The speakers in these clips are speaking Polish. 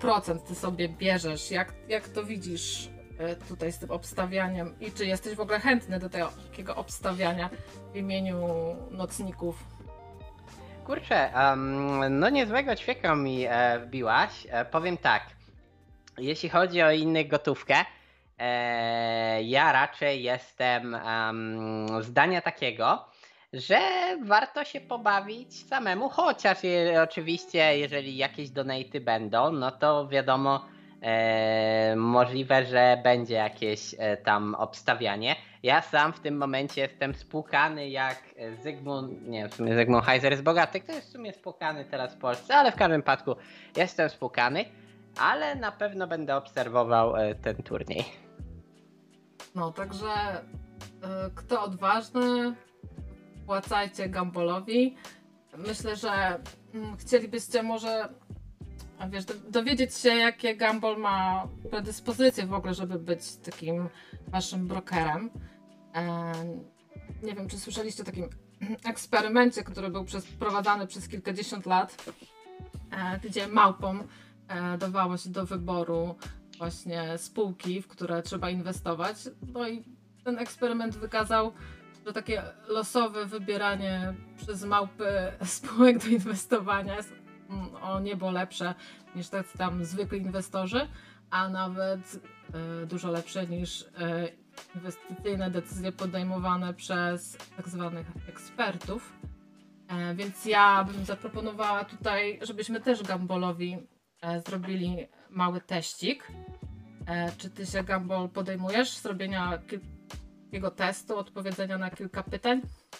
procent ty sobie bierzesz? Jak to widzisz tutaj z tym obstawianiem? I czy jesteś w ogóle chętny do takiego obstawiania w imieniu nocników? Kurczę, no niezłego ćwieka mi wbiłaś. Powiem tak, jeśli chodzi o innych gotówkę, ja raczej jestem zdania takiego, że warto się pobawić samemu, chociaż oczywiście jeżeli jakieś donaty będą, no to wiadomo, możliwe, że będzie jakieś tam obstawianie. Ja sam w tym momencie jestem spłukany jak Zygmunt, nie wiem, w sumie Zygmunt Heiser jest bogaty, kto jest w sumie spłukany teraz w Polsce, ale w każdym wypadku jestem spłukany, ale na pewno będę obserwował ten turniej. No, także kto odważny, płacajcie Gumbalowi. Myślę, że chcielibyście może dowiedzieć się, jakie Gumball ma predyspozycje w ogóle, żeby być takim waszym brokerem. Nie wiem, czy słyszeliście o takim eksperymencie, który był prowadzony przez kilkadziesiąt lat, gdzie małpom dawało się do wyboru właśnie spółki, w które trzeba inwestować. No i ten eksperyment wykazał, że takie losowe wybieranie przez małpy spółek do inwestowania jest o niebo lepsze niż tacy tam zwykli inwestorzy, a nawet dużo lepsze niż inwestycyjne decyzje podejmowane przez tak zwanych ekspertów. Więc ja bym zaproponowała tutaj, żebyśmy też Gumbalowi zrobili mały teścik. Czy ty się, Gumball, podejmujesz zrobienia takiego testu, odpowiedzenia na kilka pytań?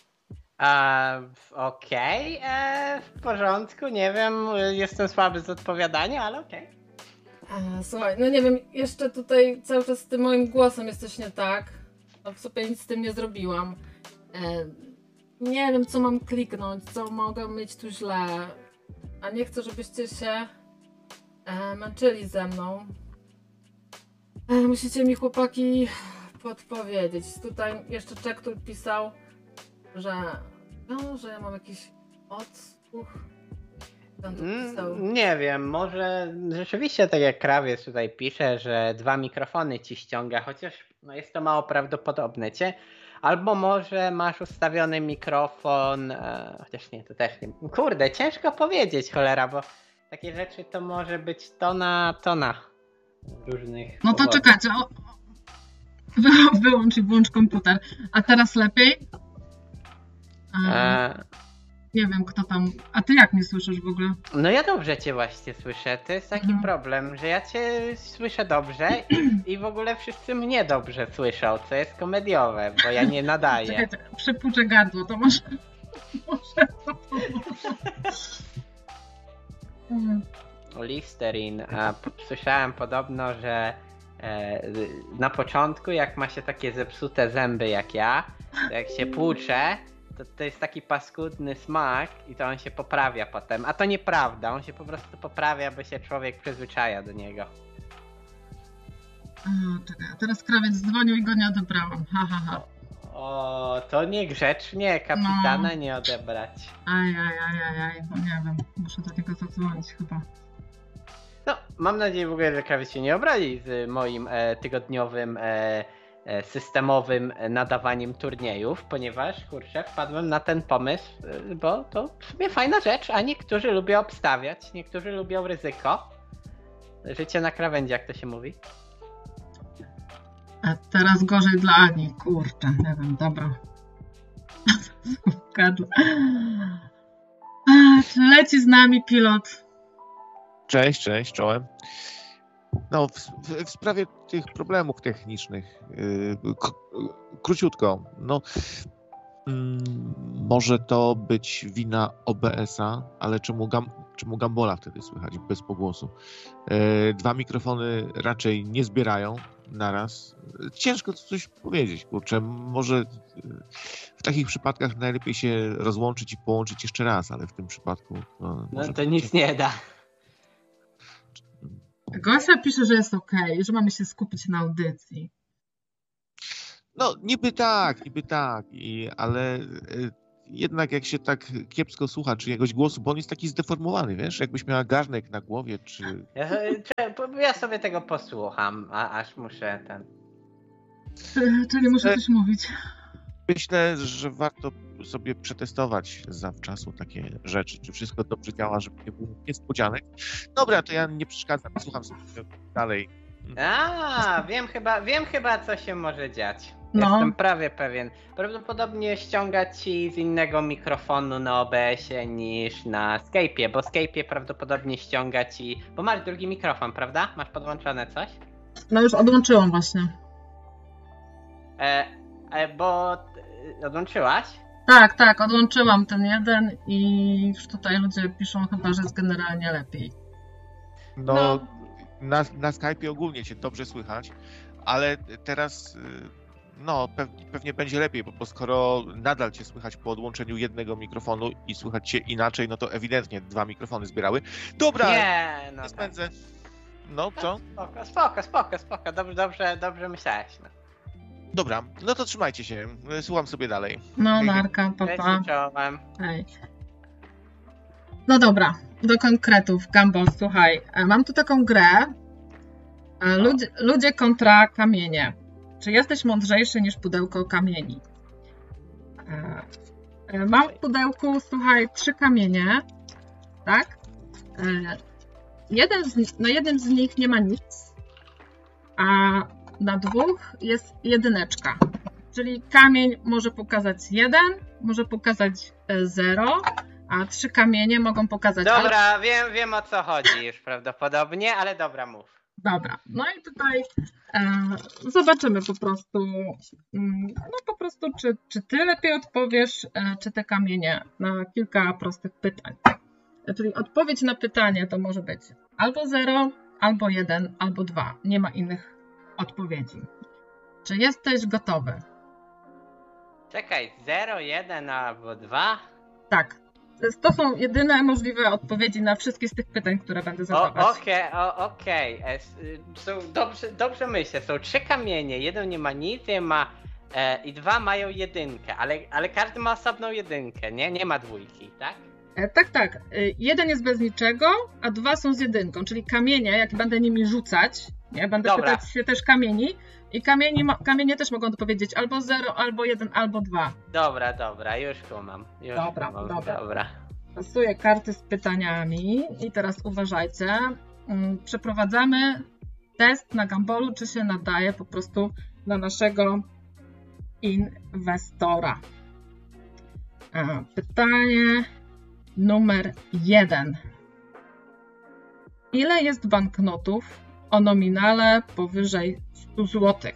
Okej, w porządku, nie wiem, jestem słaby z odpowiadania, ale okej. Słuchaj, no nie wiem, jeszcze tutaj cały czas z tym moim głosem jest coś nie tak. No w sobie nic z tym nie zrobiłam. Nie wiem, co mam kliknąć, co mogę mieć tu źle. A nie chcę, żebyście się męczyli ze mną. Musicie mi, chłopaki, podpowiedzieć. Tutaj jeszcze Czektur pisał, że ja mam jakiś odsłuch. Nie wiem, może rzeczywiście tak jak Krawiec tutaj pisze, że 2 mikrofony ci ściąga, chociaż no jest to mało prawdopodobne. Albo może masz ustawiony mikrofon, chociaż nie, to też nie. Kurde, ciężko powiedzieć, cholera, bo takie rzeczy to może być tona różnych No to powodów. czekajcie, wyłącz i włącz komputer. A teraz lepiej? Nie wiem, kto tam... A ty jak mnie słyszysz w ogóle? No ja dobrze cię właśnie słyszę. To jest taki problem, że ja cię słyszę dobrze i w ogóle wszyscy mnie dobrze słyszą, co jest komediowe, bo ja nie nadaję. Czekajcie, przypuczę gardło, to może... Listerin. Słyszałem podobno, że na początku, jak ma się takie zepsute zęby jak ja, to jak się płucze, to jest taki paskudny smak i to on się poprawia potem. A to nieprawda, on się po prostu poprawia, bo się człowiek przyzwyczaja do niego. Czekaj, a teraz Krawiec dzwonił i go nie odebrałam. O, to niegrzecznie kapitana nie odebrać. Aj, no nie wiem, muszę do niego zadzwonić chyba. No, mam nadzieję w ogóle, że Krawiec się nie obrazi z moim tygodniowym systemowym nadawaniem turniejów, ponieważ, kurczę, wpadłem na ten pomysł, bo to w sumie fajna rzecz, a niektórzy lubią obstawiać, niektórzy lubią ryzyko. Życie na krawędzi, jak to się mówi. A teraz gorzej dla Ani, kurczę, nie wiem, dobra. Czy leci z nami pilot? Cześć, czołem. No, w sprawie tych problemów technicznych, króciutko, no, może to być wina OBS-a, ale czemu Gambola wtedy słychać bez pogłosu? 2 mikrofony raczej nie zbierają naraz. Ciężko coś powiedzieć, kurczę, może w takich przypadkach najlepiej się rozłączyć i połączyć jeszcze raz, ale w tym przypadku... No to nic nie da. Gosia pisze, że jest okej, że mamy się skupić na audycji. No, niby tak, ale jednak jak się tak kiepsko słucha czyjegoś głosu, bo on jest taki zdeformowany, wiesz, jakbyś miała garnek na głowie, czy... Ja sobie tego posłucham, aż muszę ten... Czyli muszę coś mówić. Myślę, że warto sobie przetestować zawczasu takie rzeczy, czy wszystko dobrze działa, żeby nie było niespodzianek. Dobra, to ja nie przeszkadzam, słucham sobie dalej. Wiem chyba co się może dziać. No. Jestem prawie pewien. Prawdopodobnie ściąga ci z innego mikrofonu na OBS-ie niż na Skype'ie, bo Skype'ie prawdopodobnie ściąga ci... Bo masz drugi mikrofon, prawda? Masz podłączone coś? No już odłączyłam właśnie. Bo odłączyłaś? Tak, odłączyłam ten jeden i już tutaj ludzie piszą chyba, że jest generalnie lepiej. No. Na Skype'ie ogólnie cię dobrze słychać, ale teraz pewnie będzie lepiej, bo skoro nadal cię słychać po odłączeniu jednego mikrofonu i słychać cię inaczej, no to ewidentnie 2 mikrofony zbierały. Dobra, nie spędzę. No, co? Spoko. Dobrze myślałeś. No. Dobra, no to trzymajcie się. Słucham sobie dalej. No, narka, papa. Czołem. Hej. No dobra, do konkretów. Gumball, słuchaj, mam tu taką grę. Ludzie kontra kamienie. Czy jesteś mądrzejszy niż pudełko kamieni? Mam w pudełku, słuchaj, 3 kamienie. Tak? Na jednym z nich nie ma nic, a na 2 jest 1. Czyli kamień może pokazać 1, może pokazać 0, a 3 kamienie mogą pokazać... Dobra, wiem o co chodzi już prawdopodobnie, ale dobra, mów. Dobra, no i tutaj zobaczymy po prostu, czy ty lepiej odpowiesz, czy te kamienie na kilka prostych pytań. Czyli odpowiedź na pytanie to może być albo 0, albo 1, albo 2. Nie ma innych odpowiedzi. Czy jesteś gotowy? Czekaj, 0, 1 albo 2? Tak. To są jedyne możliwe odpowiedzi na wszystkie z tych pytań, które będę zadawać. Okej. Dobrze myślę. Są 3 kamienie, 1 nie ma nic, i 2 mają 1, ale każdy ma osobną 1, nie? Nie ma 2, tak? Tak. 1 jest bez niczego, a 2 są z 1, czyli kamienie, jak będę nimi rzucać, nie? Będę pytać się też kamieni i kamienie też mogą odpowiedzieć albo 0, albo 1, albo 2. Dobra, już kumam. Dobra. Losuję karty z pytaniami i teraz uważajcie. Przeprowadzamy test na Gumballu, czy się nadaje po prostu dla naszego inwestora. Pytanie numer 1. Ile jest banknotów o nominale powyżej 100 zł?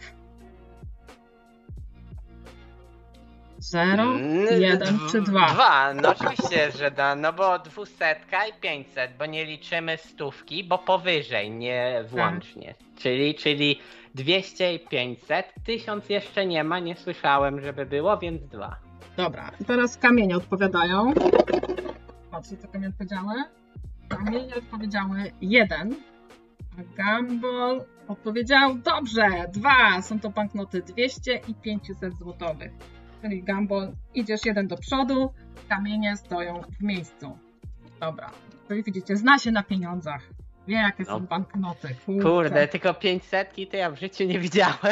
0, 1 czy 2? 2, no oczywiście, że da, no bo 200 i 500, bo nie liczymy stówki, bo powyżej, nie włącznie. Czyli 200 i 500, 1000 jeszcze nie ma, nie słyszałem, żeby było, więc 2. Dobra, teraz kamienie odpowiadają. Patrzcie, co kamienie odpowiedziały. Kamienie odpowiedziały 1, a Gumball odpowiedział dobrze, 2. Są to banknoty 200 i 500 złotowych. Czyli Gumball, idziesz 1 do przodu, kamienie stoją w miejscu. Dobra, czyli widzicie, zna się na pieniądzach. Wie, jakie są banknoty. Kurde, tylko 500 to ja w życiu nie widziałem.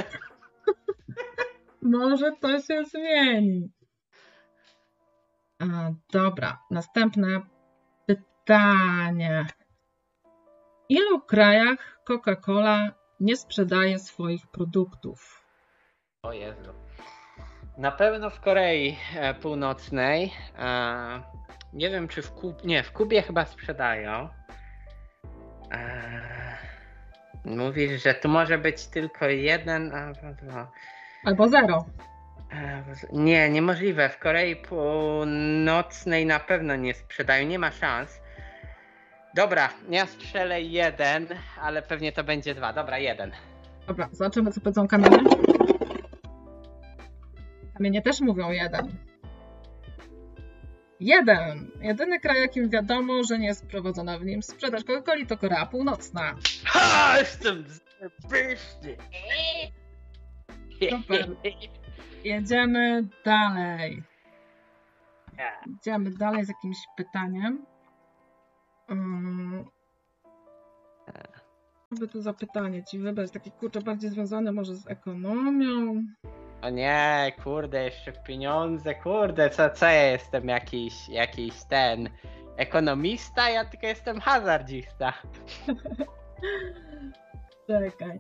Może to się zmieni. Dobra, następne pytanie. W ilu krajach Coca-Cola nie sprzedaje swoich produktów? O Jezu. Na pewno w Korei Północnej. Nie wiem, czy w Kubie. Nie, w Kubie chyba sprzedają. Mówisz, że tu może być tylko 1 albo 2. Albo 0. Nie, niemożliwe. W Korei Północnej na pewno nie sprzedają. Nie ma szans. Dobra, ja strzelę 1, ale pewnie to będzie 2. Dobra, 1. Dobra, zobaczymy, co powiedzą kamienie. Kamienie też mówią 1. 1. Jedyny kraj, jakim wiadomo, że nie jest prowadzona w nim sprzedaż Coca-Coli, to Korea Północna. Ha! Jestem pyszny. Super. Jedziemy dalej. Idziemy dalej z jakimś pytaniem. Co by tu za pytanie ci wybrać? Takie kurczę bardziej związane może z ekonomią. O nie, kurde, jeszcze pieniądze, kurde, co ja jestem jakiś ten ekonomista, ja tylko jestem hazardzista. Czekaj.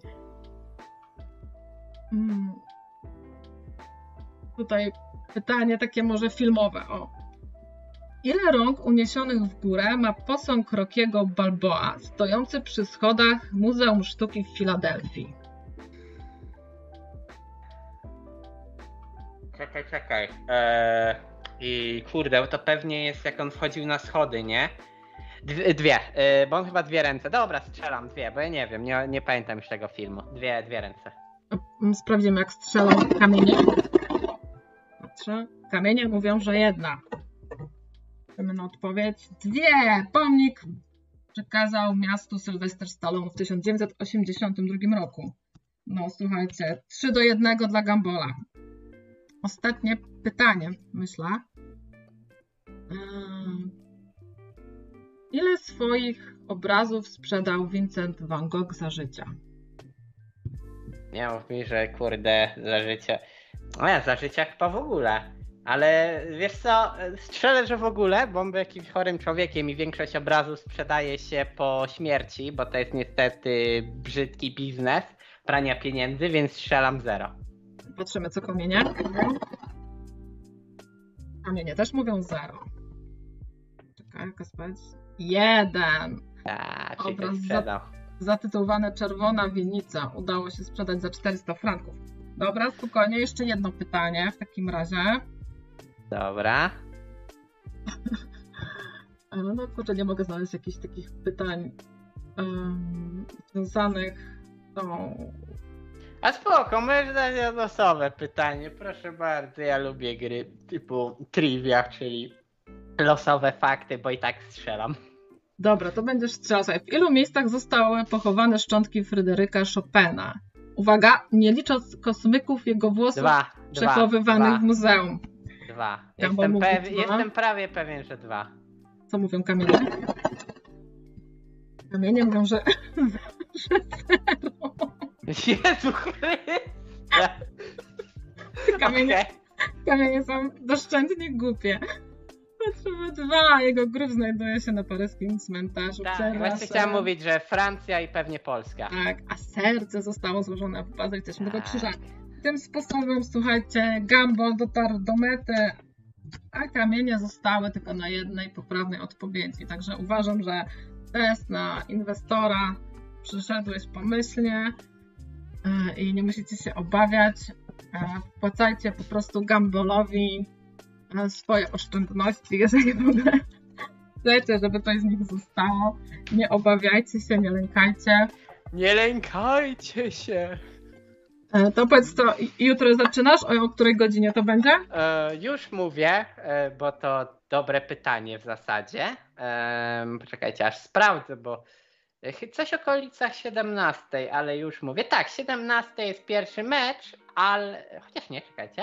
Tutaj pytanie takie może filmowe. O. Ile rąk uniesionych w górę ma posąg Rockiego Balboa, stojący przy schodach Muzeum Sztuki w Filadelfii? Czekaj. I kurde, to pewnie jest jak on wchodził na schody, nie? Dwie, bo on chyba dwie ręce. Dobra, strzelam dwie, bo ja nie wiem, nie pamiętam już tego filmu. Dwie ręce. Sprawdzimy, jak strzelą kamienie. Patrzę. Kamienie mówią, że jedna. Czekamy na odpowiedź. Dwie! Pomnik przekazał miastu Sylvester Stallone w 1982 roku. No słuchajcie, 3-1 dla Gambola. Ostatnie pytanie, myślę. Ile swoich obrazów sprzedał Vincent van Gogh za życia? Nie mów mi, że kurde, za życia. No ja za życia chyba w ogóle. Ale wiesz co, strzelę, że w ogóle, bo on był jakimś chorym człowiekiem i większość obrazów sprzedaje się po śmierci, bo to jest niestety brzydki biznes prania pieniędzy, więc strzelam 0. Patrzymy, co kamienie. Kamienie też mówią 0. Czekaj, jaka spać? 1. Tak, czyli Obraz ktoś sprzedał. zatytułowany Czerwona Winnica udało się sprzedać za 400 franków. Dobra, spokojnie, jeszcze jedno pytanie w takim razie. Dobra. No kurczę, nie mogę znaleźć jakichś takich pytań związanych z tą... A spoko, możesz dać losowe pytanie, proszę bardzo, ja lubię gry typu trivia, czyli losowe fakty, bo i tak strzelam. Dobra, to będziesz strzelał sobie. W ilu miejscach zostały pochowane szczątki Fryderyka Chopina? Uwaga, nie licząc kosmyków jego włosów przechowywanych w muzeum. 2. Gambo mówi 2. Jestem prawie pewien, że 2. Co mówią kamienie? Kamienie mówią, że 0. Jezu Chryste! Kamienie są doszczętnie głupie. Patrzymy 2. Jego grób znajduje się na paryskim cmentarzu. Tak, właśnie chciałam mówić, że Francja i pewnie Polska. Tak, a serce zostało złożone w bazylitycznym tego krzyża. Tym sposobem, słuchajcie, Gumball dotarł do mety, a kamienie zostały tylko na jednej poprawnej odpowiedzi. Także uważam, że test na inwestora przyszedłeś pomyślnie i nie musicie się obawiać. Wpłacajcie po prostu Gumballowi swoje oszczędności, jeżeli w ogóle chcecie, żeby coś z nich zostało. Nie obawiajcie się, nie lękajcie. Nie lękajcie się! To powiedz to, jutro zaczynasz? O której godzinie to będzie? Już mówię, bo to dobre pytanie w zasadzie. Poczekajcie, aż sprawdzę, bo coś w okolicach 17, ale już mówię. Tak, 17 jest pierwszy mecz, ale... Chociaż nie, czekajcie.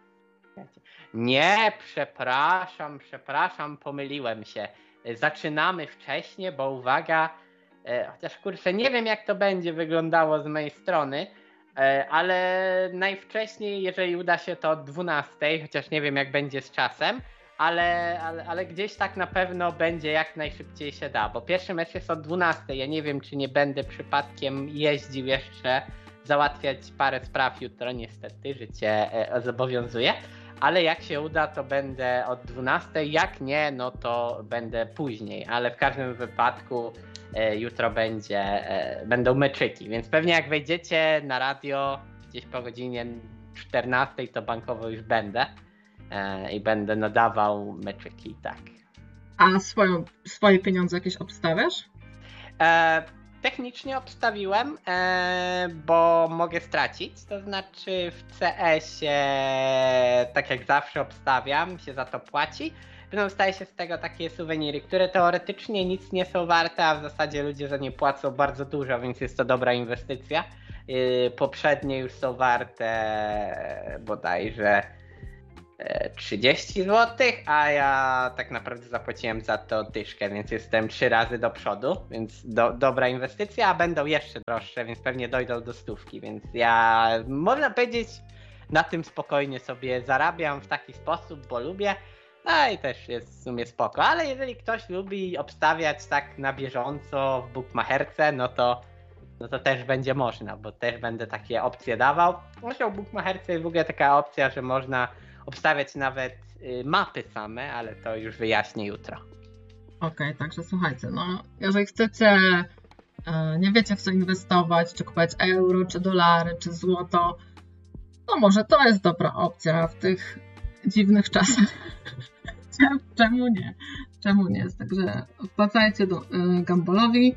Nie, przepraszam, pomyliłem się. Zaczynamy wcześniej, bo uwaga, chociaż kurczę, nie wiem jak to będzie wyglądało z mojej strony, ale najwcześniej, jeżeli uda się to od 12, chociaż nie wiem jak będzie z czasem, ale gdzieś tak na pewno będzie jak najszybciej się da, bo pierwszy mecz jest od 12, ja nie wiem czy nie będę przypadkiem jeździł jeszcze załatwiać parę spraw jutro, niestety życie zobowiązuje, ale jak się uda to będę od 12, jak nie no to będę później, ale w każdym wypadku jutro będą meczyki, więc pewnie jak wejdziecie na radio gdzieś po godzinie 14 to bankowo już będę i będę nadawał meczyki, tak. A swoje pieniądze jakieś obstawiasz? Technicznie obstawiłem, bo mogę stracić, to znaczy w CS-ie tak jak zawsze obstawiam, się za to płaci. Staje się z tego takie suweniry, które teoretycznie nic nie są warte, a w zasadzie ludzie za nie płacą bardzo dużo, więc jest to dobra inwestycja. Poprzednie już są warte bodajże 30 zł, a ja tak naprawdę zapłaciłem za to dyszkę, więc jestem 3 razy do przodu, więc dobra inwestycja, a będą jeszcze droższe, więc pewnie dojdą do 100, więc ja, można powiedzieć, na tym spokojnie sobie zarabiam w taki sposób, bo lubię, no i też jest w sumie spoko, ale jeżeli ktoś lubi obstawiać tak na bieżąco w bukmacherce, no to też będzie można, bo też będę takie opcje dawał. Zresztą w bukmacherce jest w ogóle taka opcja, że można obstawiać nawet mapy same, ale to już wyjaśnię jutro. Okej, także słuchajcie, no jeżeli chcecie, nie wiecie w co inwestować, czy kupować euro, czy dolary, czy złoto, no może to jest dobra opcja w tych dziwnych czasach. Czemu nie? Czemu nie? Także wpłacajcie do Gambolowi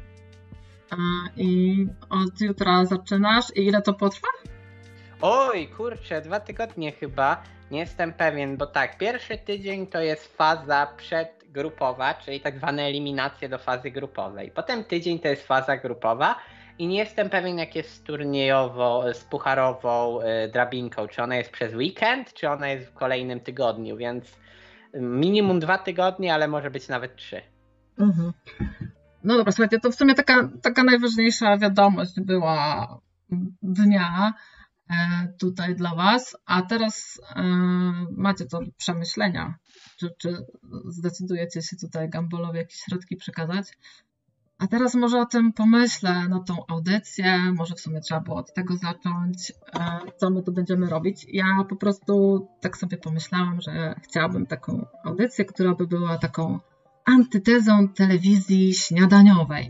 i od jutra zaczynasz. I ile to potrwa? Oj, kurczę, 2 tygodnie chyba. Nie jestem pewien, bo tak, pierwszy tydzień to jest faza przedgrupowa, czyli tak zwane eliminacje do fazy grupowej. Potem tydzień to jest faza grupowa i nie jestem pewien, jak jest z turniejową, z pucharową drabinką. Czy ona jest przez weekend, czy ona jest w kolejnym tygodniu, więc minimum 2 tygodnie, ale może być nawet 3. Mhm. No dobra, słuchajcie, to w sumie taka najważniejsza wiadomość była dnia tutaj dla Was, a teraz macie to do przemyślenia, czy zdecydujecie się tutaj Gambolowi jakieś środki przekazać. A teraz może o tym pomyślę, na tą audycję, może w sumie trzeba było od tego zacząć, co my tu będziemy robić. Ja po prostu tak sobie pomyślałam, że chciałabym taką audycję, która by była taką antytezą telewizji śniadaniowej.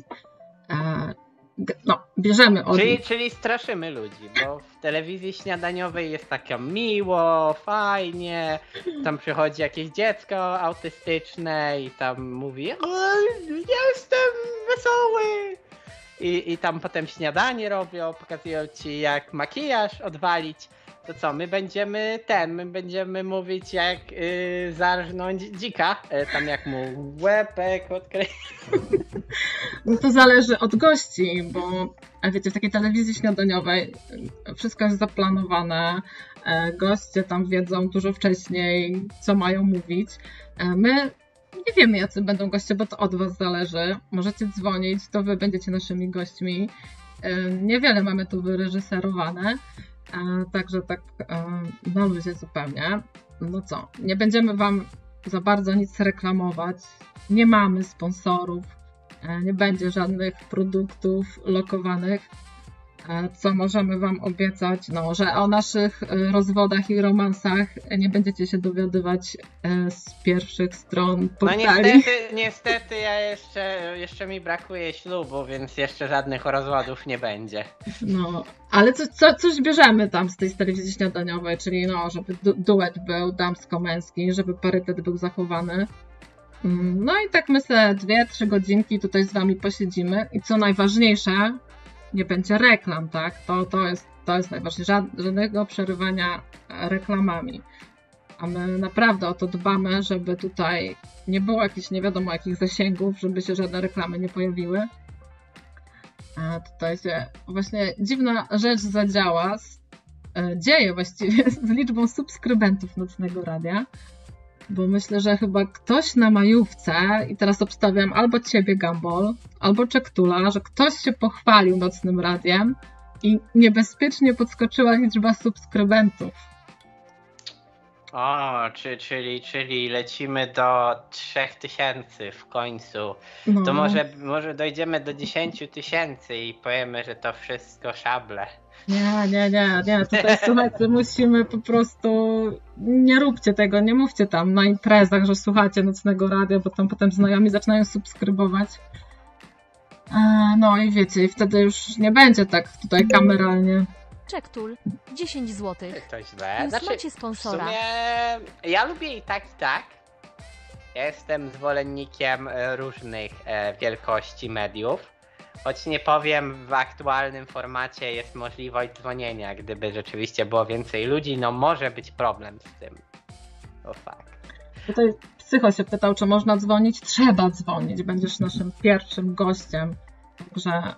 No, bierzemy od... Czyli straszymy ludzi, bo w telewizji śniadaniowej jest taka miło, fajnie, tam przychodzi jakieś dziecko autystyczne i tam mówi: jestem wesoły! I tam potem śniadanie robią, pokazują ci jak makijaż odwalić. To co, my będziemy mówić jak zarżnąć dzika, tam jak mu łepek odkryć. No to zależy od gości, bo wiecie, w takiej telewizji śniadaniowej wszystko jest zaplanowane, goście tam wiedzą dużo wcześniej, co mają mówić. My nie wiemy, jacy będą goście, bo to od Was zależy. Możecie dzwonić, to Wy będziecie naszymi gośćmi. Niewiele mamy tu wyreżyserowane. Także tak na luzie zupełnie. No co, nie będziemy Wam za bardzo nic reklamować. Nie mamy sponsorów. Nie będzie żadnych produktów lokowanych. Co możemy Wam obiecać? No, że o naszych rozwodach i romansach nie będziecie się dowiadywać z pierwszych stron portali. No niestety ja jeszcze mi brakuje ślubu, więc jeszcze żadnych rozwodów nie będzie. No, ale coś bierzemy tam z tej telewizji śniadaniowej, czyli no, żeby duet był damsko-męski, żeby parytet był zachowany. No i tak myślę, 2-3 godzinki tutaj z Wami posiedzimy i co najważniejsze, nie będzie reklam, tak? To jest najważniejsze. Żadnego przerywania reklamami. A my naprawdę o to dbamy, żeby tutaj nie było jakichś nie wiadomo jakich zasięgów, żeby się żadne reklamy nie pojawiły. A tutaj się właśnie dziwna rzecz zadziała, dzieje właściwie z liczbą subskrybentów Nocnego Radia. Bo myślę, że chyba ktoś na majówce, i teraz obstawiam albo Ciebie, Gumball, albo Czektula, że ktoś się pochwalił Nocnym Radiem i niebezpiecznie podskoczyła liczba subskrybentów. O, czyli lecimy do 3000 w końcu. No. To może dojdziemy do 10 000 i powiemy, że to wszystko szable. Nie. Tutaj słuchajcie, musimy po prostu... Nie róbcie tego, nie mówcie tam na imprezach, że słuchacie Nocnego Radia, bo tam potem znajomi zaczynają subskrybować. No i wiecie, i wtedy już nie będzie tak tutaj kameralnie. Czektul, 10 zł. To źle. Macie sponsora. W sumie ja lubię i tak. Ja jestem zwolennikiem różnych wielkości mediów. Choć nie powiem, w aktualnym formacie jest możliwość dzwonienia. Gdyby rzeczywiście było więcej ludzi, no może być problem z tym. To fakt. Tutaj Psycho się pytał, czy można dzwonić. Trzeba dzwonić. Będziesz naszym pierwszym gościem. Także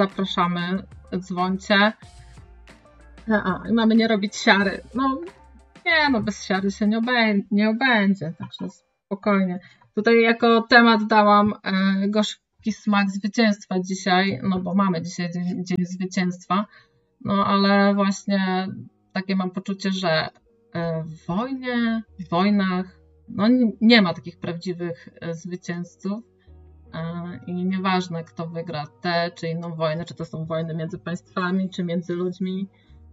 zapraszamy, dzwońcie. I mamy nie robić siary. No, Nie, no bez siary się nie obędzie, także spokojnie. Tutaj jako temat dałam gorzki smak zwycięstwa dzisiaj, no bo mamy dzisiaj dzień zwycięstwa, no ale właśnie takie mam poczucie, że w wojnach, no nie ma takich prawdziwych zwycięzców i nieważne kto wygra tę czy inną wojnę, czy to są wojny między państwami, czy między ludźmi,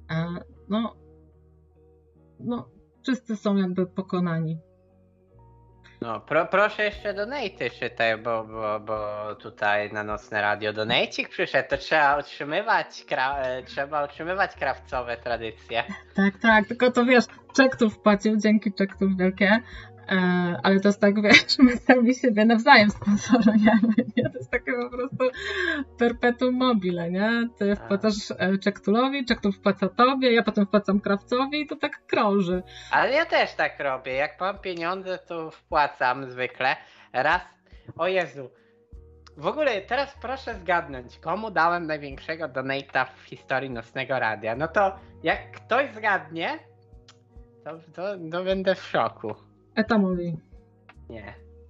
no wszyscy są jakby pokonani. No, proszę jeszcze donaty czytaj, bo tutaj na Nocne Radio donajcik przyszedł, to trzeba utrzymywać krawcowe tradycje. Tak, tylko to wiesz, Czech tu wpłacił, dzięki Czech tu wielkie, ale to jest tak, wiesz, my sami siebie nawzajem sponsorujemy, nie? To jest takie po prostu perpetuum mobile, nie? Ty wpłacasz Czektulowi, Czektul wpłaca tobie, ja potem wpłacam Krawcowi i to tak krąży. Ale ja też tak robię, jak mam pieniądze, to wpłacam zwykle. O Jezu, w ogóle teraz proszę zgadnąć, komu dałem największego donata w historii Nocnego Radia. No to jak ktoś zgadnie, to będę w szoku. Etamowi. Nie.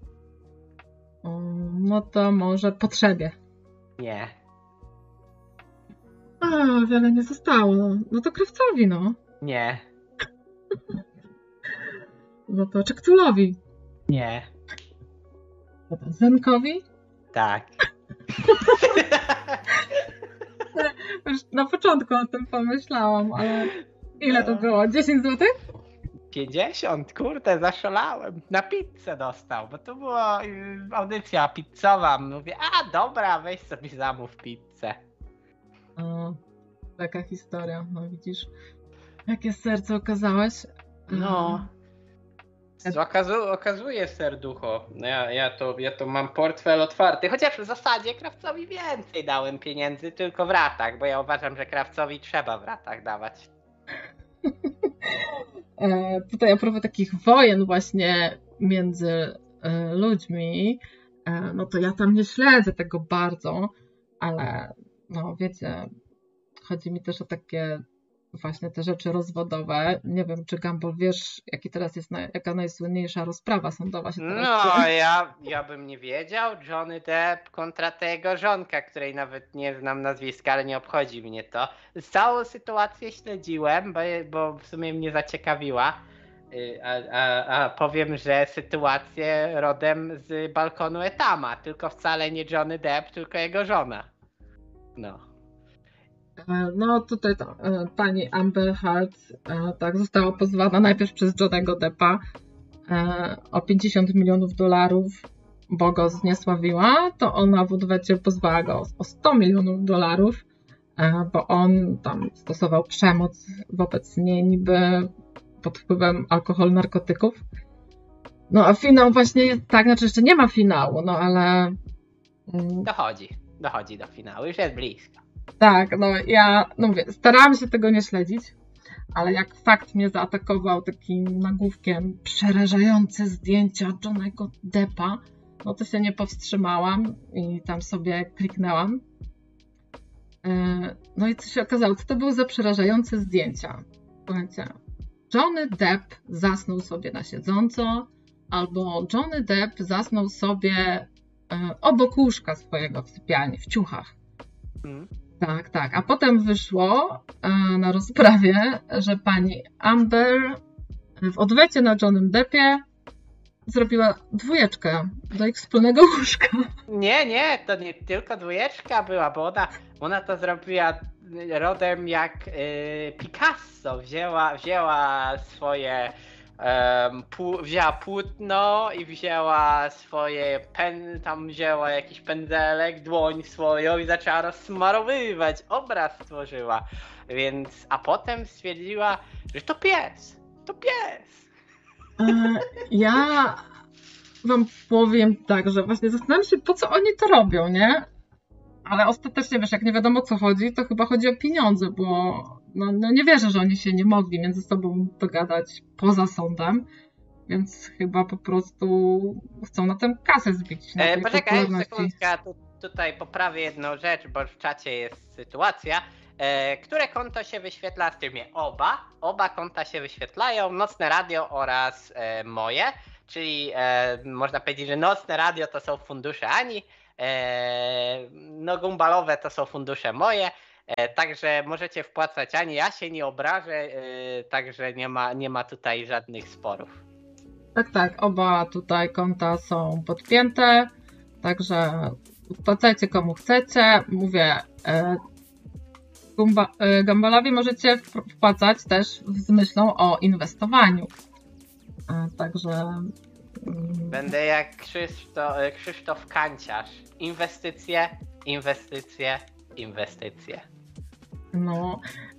No to może Potrzebie. Nie. Wiele nie zostało. No to Krawcowi, no. Nie. No to Czektulowi. Nie. No to Zenkowi? Tak. Już na początku o tym pomyślałam, ale ile to było? 10 zł? 50, kurde, zaszalałem. Na pizzę dostał, bo to była audycja pizzowa. Mówię, dobra, weź sobie zamów pizzę. Taka historia, no widzisz. Jakie serce okazałeś? No. Okazuje serducho. Ja to mam portfel otwarty. Chociaż w zasadzie Krawcowi więcej dałem pieniędzy tylko w ratach, bo ja uważam, że Krawcowi trzeba w ratach dawać. Tutaj a propos takich wojen właśnie między ludźmi, no to ja tam nie śledzę tego bardzo, ale no wiecie, chodzi mi też o takie właśnie te rzeczy rozwodowe. Nie wiem, czy Gumball, wiesz, jaka najsłynniejsza rozprawa sądowa się teraz No, ja bym nie wiedział. Johnny Depp kontra tego żonka, której nawet nie znam nazwiska, ale nie obchodzi mnie to. Całą sytuację śledziłem, bo w sumie mnie zaciekawiła. A powiem, że sytuację rodem z balkonu Etama, tylko wcale nie Johnny Depp, tylko jego żona. No. No tutaj pani Amber Heard tak została pozwana najpierw przez Johnny'ego Deppa o $50 milionów, bo go zniesławiła, to ona w odwecie pozwała go o $100 milionów, bo on tam stosował przemoc wobec niej niby pod wpływem alkoholu, narkotyków. No a finał właśnie jest tak, znaczy jeszcze nie ma finału, no ale... Dochodzi do finału, już jest blisko. Tak, no mówię, starałam się tego nie śledzić, ale jak fakt mnie zaatakował takim nagłówkiem przerażające zdjęcia Johnny'ego Deppa, no to się nie powstrzymałam i tam sobie kliknęłam. No i co się okazało? Co to były za przerażające zdjęcia? Słuchajcie, Johnny Depp zasnął sobie na siedząco, albo Johnny Depp zasnął sobie obok łóżka swojego w sypialni, w ciuchach. Tak. A potem wyszło na rozprawie, że pani Amber w odwecie na Johnnym Deppie zrobiła 2 do ich wspólnego łóżka. Nie, to nie tylko 2 była, bo ona to zrobiła rodem jak Picasso. Wzięła swoje wzięła płótno i wzięła swoje wzięła jakiś pędzelek, dłoń swoją i zaczęła rozsmarowywać, obraz stworzyła, a potem stwierdziła, że to pies. Ja wam powiem tak, że właśnie zastanawiam się, po co oni to robią, nie? Ale ostatecznie, wiesz, jak nie wiadomo o co chodzi, to chyba chodzi o pieniądze, bo no nie wierzę, że oni się nie mogli między sobą dogadać poza sądem, więc chyba po prostu chcą na tę kasę zbić. Poczekaj, sekundkę, tutaj poprawię jedną rzecz, bo w czacie jest sytuacja. Które konto się wyświetla w streamie? Oba konta się wyświetlają, Nocne Radio oraz moje, czyli można powiedzieć, że Nocne Radio to są fundusze Ani, no gumbalowe to są fundusze moje, także możecie wpłacać Ani, ja się nie obrażę, także nie ma tutaj żadnych sporów. Tak, oba tutaj konta są podpięte, także wpłacajcie komu chcecie. Mówię, Gumbalowi możecie wpłacać też z myślą o inwestowaniu. Także... Będę jak Krzysztof Kanciarz. Inwestycje, inwestycje, inwestycje. No,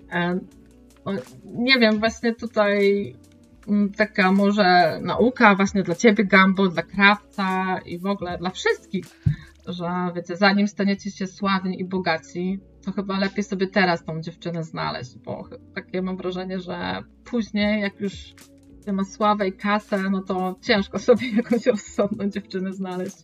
nie wiem, właśnie tutaj taka może nauka właśnie dla ciebie, Gambo, dla Krawca i w ogóle dla wszystkich, że wiecie, zanim staniecie się sławni i bogaci, to chyba lepiej sobie teraz tą dziewczynę znaleźć, bo takie mam wrażenie, że później jak już się ma sławę i kasę, no to ciężko sobie jakąś rozsądną dziewczynę znaleźć.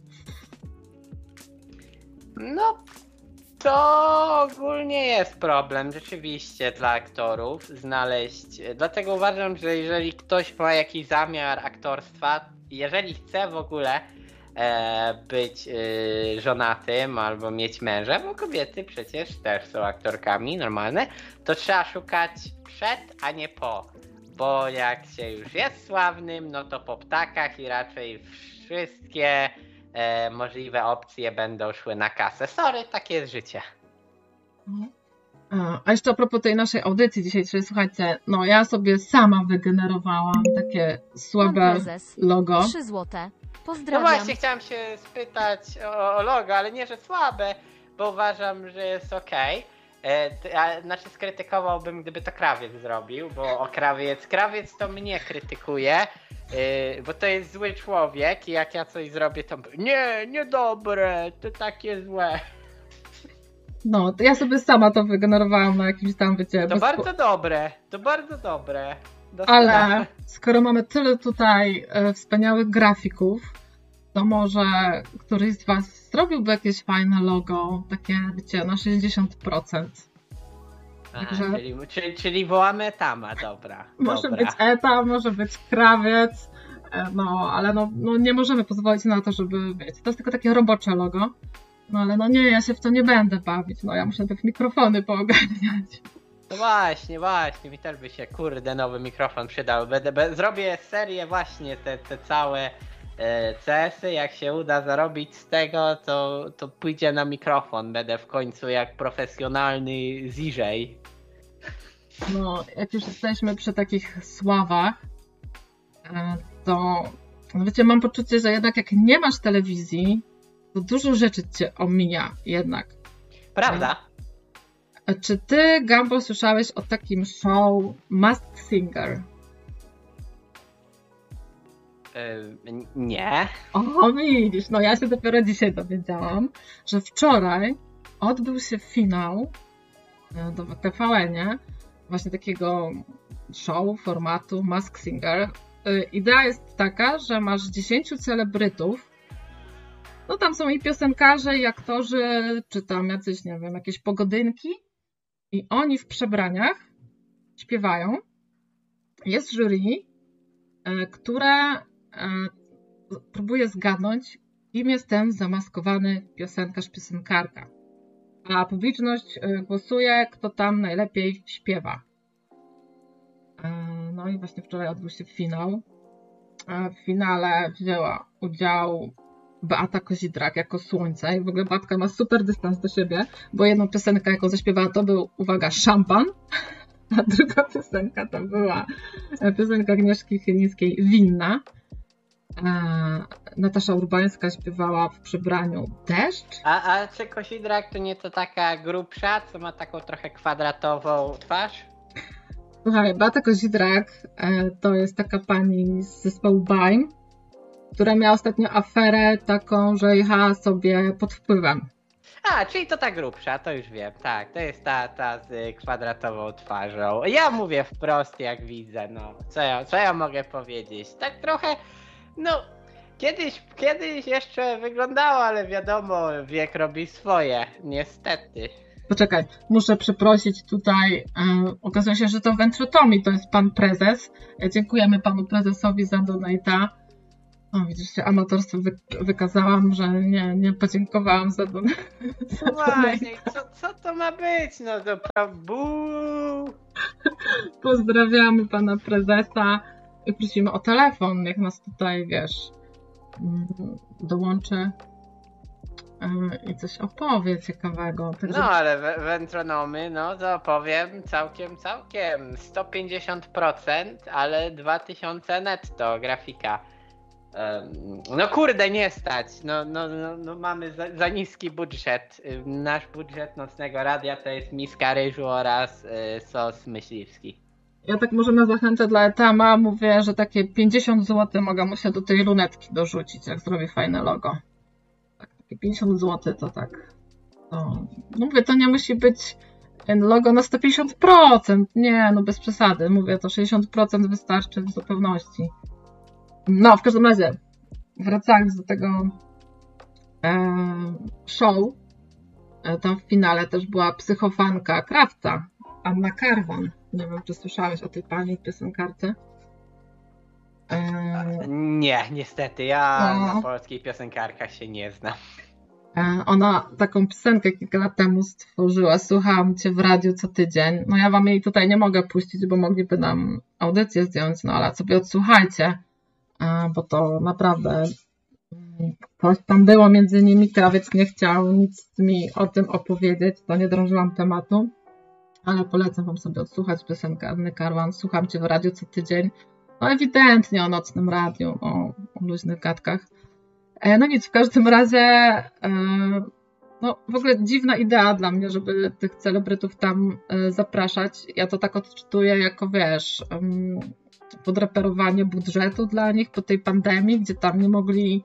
No, to ogólnie jest problem rzeczywiście dla aktorów znaleźć. Dlatego uważam, że jeżeli ktoś ma jakiś zamiar aktorstwa, jeżeli chce w ogóle być żonatym albo mieć męża, bo kobiety przecież też są aktorkami normalne, to trzeba szukać przed, a nie po. Bo jak się już jest sławnym, no to po ptakach i raczej wszystkie możliwe opcje będą szły na kasę. Sorry, takie jest życie. A jeszcze a propos tej naszej audycji dzisiejszej, słuchajcie, no ja sobie sama wygenerowałam takie słabe logo. 3 złote. No Pozdrawiam. właśnie, chciałam się spytać o logo, ale nie, że słabe, bo uważam, że jest okej. Znaczy skrytykowałbym, gdyby to Krawiec zrobił, bo Krawiec to mnie krytykuje, bo to jest zły człowiek i jak ja coś zrobię, to niedobre, to takie złe. No, to ja sobie sama to wygenerowałam na jakimś tam, wiecie... To bardzo dobre. Ale skoro mamy tyle tutaj wspaniałych grafików, to może któryś z was zrobiłby jakieś fajne logo, takie, wiecie, na 60%. Także... Czyli wołamy Etama, dobra. Może być Eta, może być Krawiec, no ale no nie możemy pozwolić na to, żeby, wiecie, to jest tylko takie robocze logo. No ale no nie, ja się w to nie będę bawić, no ja muszę te mikrofony poogarniać. No właśnie, mi też by się, kurde, nowy mikrofon przydał. Zrobię serię właśnie te całe CS-y, jak się uda zarobić z tego, to pójdzie na mikrofon. Będę w końcu jak profesjonalny DJ. No, jak już jesteśmy przy takich sławach, to no wiecie, mam poczucie, że jednak jak nie masz telewizji, to dużo rzeczy cię omija jednak. Prawda? Czy ty, Gambo, słyszałeś o takim show Masked Singer? Nie. O, widzisz, no ja się dopiero dzisiaj dowiedziałam, że wczoraj odbył się finał w TVN-ie właśnie takiego show, formatu Masked Singer. Idea jest taka, że masz 10 celebrytów. No tam są i piosenkarze, i aktorzy, czy tam jacyś, nie wiem, jakieś pogodynki. I oni w przebraniach śpiewają. Jest jury, które próbuje zgadnąć, kim jest ten zamaskowany piosenkarz, piosenkarka. A publiczność głosuje, kto tam najlepiej śpiewa. No i właśnie wczoraj odbył się finał. W finale wzięła udział Beata Kozidrak jako Słońce. I w ogóle Beatka ma super dystans do siebie, bo jedną piosenkę, jaką zaśpiewała, to był, uwaga, Szampan, a druga piosenka to była piosenka Agnieszki Chylińskiej Winna. Natasza Urbańska śpiewała w przebraniu Deszcz. A czy Kozidrak to nie to taka grubsza, co ma taką trochę kwadratową twarz? Słuchaj, Beata Kozidrak to jest taka pani z zespołu Baim, która miała ostatnio aferę taką, że jechała sobie pod wpływem. Czyli to ta grubsza, to już wiem, tak, to jest ta z kwadratową twarzą. Ja mówię wprost jak widzę, no, co ja mogę powiedzieć, tak trochę, no, kiedyś jeszcze wyglądało, ale wiadomo, wiek robi swoje, niestety. Poczekaj, muszę przeprosić tutaj. Okazuje się, że to Ventrotomi, to jest pan prezes. Dziękujemy panu prezesowi za donata. O, widzisz, się amatorstwo wykazałam, że nie podziękowałam za donata. No właśnie, co to ma być? No to Pozdrawiamy pana prezesa i prosimy o telefon, niech nas tutaj, dołączy i coś opowie ciekawego. Także... No ale Ventronomy, no to powiem całkiem 150%, ale 2000 netto grafika. No kurde, nie stać. No mamy za niski budżet. Nasz budżet Nocnego Radia to jest miska ryżu oraz sos myśliwski. Ja tak może na zachętę dla Etama mówię, że takie 50 zł mogę mu się do tej lunetki dorzucić, jak zrobi fajne logo. Tak, takie 50 zł to tak. No mówię, to nie musi być logo na 150%. Nie, no bez przesady. Mówię, to 60% wystarczy w zupełności. No, w każdym razie, wracając do tego show, tam w finale też była psychofanka Krawca, Anna Karwan. Nie wiem, czy słyszałeś o tej pani piosenkarce? Nie, niestety, ja na polskich piosenkarkach się nie znam. Ona taką piosenkę kilka lat temu stworzyła, słuchałam cię w radiu co tydzień. No ja wam jej tutaj nie mogę puścić, bo mogliby nam audycję zdjąć, no ale sobie odsłuchajcie, bo to naprawdę coś tam było między nimi. Krawiec nie chciał nic mi o tym opowiedzieć, to nie drążyłam tematu, ale polecam wam sobie odsłuchać piosenkę Anny Karwan. Słucham cię w radiu co tydzień. No ewidentnie o nocnym radiu, o luźnych gadkach. No nic, w każdym razie no w ogóle dziwna idea dla mnie, żeby tych celebrytów tam zapraszać. Ja to tak odczytuję jako, podreperowanie budżetu dla nich po tej pandemii, gdzie tam nie mogli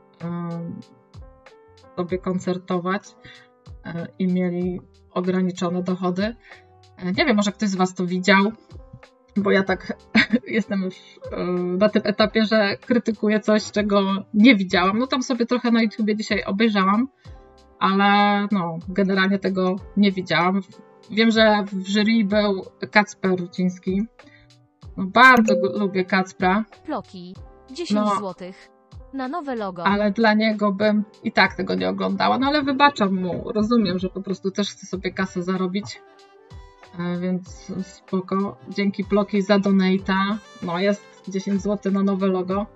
sobie koncertować i mieli ograniczone dochody. Nie wiem, może ktoś z was to widział, bo ja tak jestem już na tym etapie, że krytykuję coś, czego nie widziałam. No tam sobie trochę na YouTubie dzisiaj obejrzałam, ale no generalnie tego nie widziałam. Wiem, że w jury był Kacper Ruciński. No bardzo lubię Kacpra. Ploki. 10 złotych. Na nowe logo. Ale dla niego bym i tak tego nie oglądała. No ale wybaczam mu. Rozumiem, że po prostu też chce sobie kasę zarobić. Więc spoko. Dzięki Ploki za donata. No jest 10 zł na nowe logo.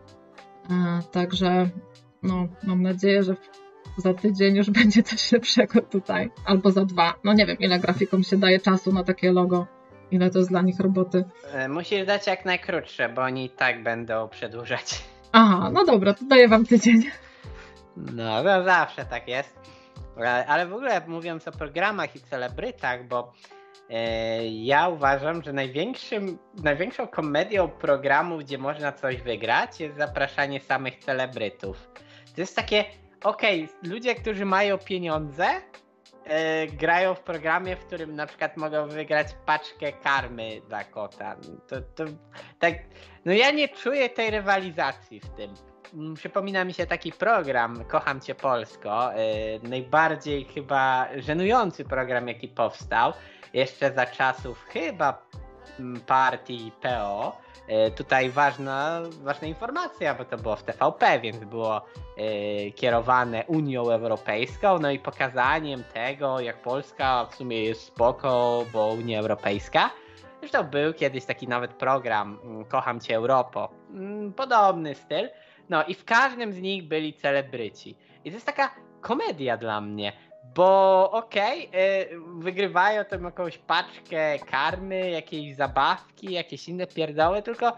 Także no mam nadzieję, że za tydzień już będzie coś lepszego tutaj. Albo za 2. No nie wiem, ile grafikom się daje czasu na takie logo. Ile to jest dla nich roboty. Musisz dać jak najkrótsze, bo oni i tak będą przedłużać. Aha, no dobra, to daję wam tydzień. No zawsze tak jest. Ale w ogóle mówiąc o programach i celebrytach, bo ja uważam, że największą komedią programu, gdzie można coś wygrać, jest zapraszanie samych celebrytów. To jest takie, ludzie, którzy mają pieniądze, grają w programie, w którym na przykład mogą wygrać paczkę karmy dla kota. To tak, no ja nie czuję tej rywalizacji w tym. Przypomina mi się taki program Kocham Cię Polsko, najbardziej chyba żenujący program, jaki powstał, jeszcze za czasów chyba partii PO. Tutaj ważna informacja, bo to było w TVP, więc było kierowane Unią Europejską, no i pokazaniem tego, jak Polska w sumie jest spoko, bo Unia Europejska. Zresztą był kiedyś taki nawet program Kocham Cię Europo, podobny styl. No i w każdym z nich byli celebryci. I to jest taka komedia dla mnie, bo wygrywają tam jakąś paczkę karmy, jakieś zabawki, jakieś inne pierdoły, tylko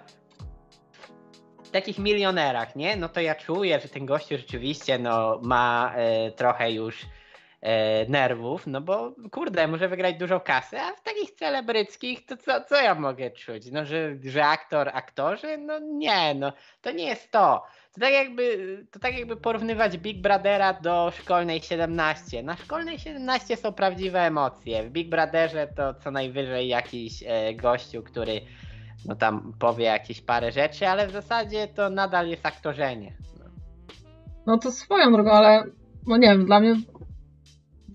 w takich milionerach, nie? No to ja czuję, że ten gościu rzeczywiście ma trochę już nerwów, no bo kurde, może wygrać dużą kasę, a w takich celebryckich to co ja mogę czuć? No, że aktorzy? No nie, no to nie jest to. To tak jakby porównywać Big Brothera do Szkolnej 17. Na Szkolnej 17 są prawdziwe emocje. W Big Brotherze to co najwyżej jakiś gościu, który no tam powie jakieś parę rzeczy, ale w zasadzie to nadal jest aktorzenie. No to swoją drogą, ale no nie wiem, dla mnie